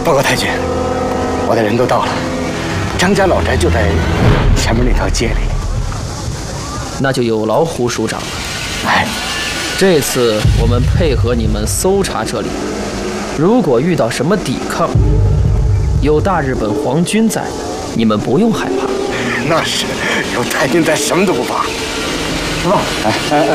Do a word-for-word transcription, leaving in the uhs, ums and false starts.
报告太君，我的人都到了，张家老宅就在前面那条街里。 那就有劳胡署长了。 哎， 这次我们配合你们搜查这里，如果遇到什么抵抗，有大日本皇军在，你们不用害怕。 那是，有太君在，什么都不怕。是吧？哎哎哎。